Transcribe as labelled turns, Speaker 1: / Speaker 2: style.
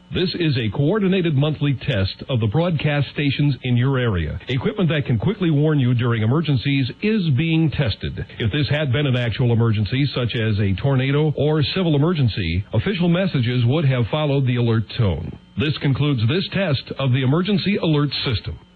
Speaker 1: This is a coordinated monthly test of the broadcast stations in your area. Equipment that can quickly warn you during emergencies is being tested. If this had been an actual emergency, such as a tornado or civil emergency, official messages would have followed the alert tone. This concludes this test of the emergency alert system.